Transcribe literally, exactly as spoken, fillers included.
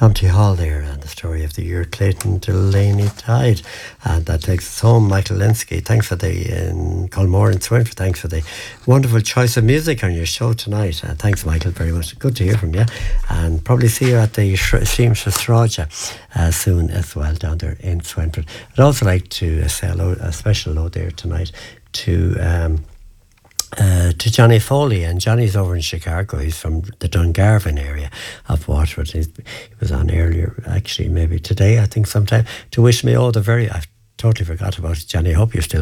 Monty Hall there, and the story of the year Clayton Delaney died. And that takes us home. Michael Linsky, thanks for the, in Colmore and Swinford, thanks for the wonderful choice of music on your show tonight. Uh, thanks, Michael, very much. Good to hear from you. And probably see you at the Seamstress Sráide uh, soon as well down there in Swinford. I'd also like to uh, say hello, a special hello there tonight to... Um, Uh, to Johnny Foley, and Johnny's over in Chicago. He's from the Dungarvan area of Waterford. He's, he was on earlier, actually, maybe today, I think sometime, to wish me all the very... I've totally forgot about it, Johnny. I hope you're still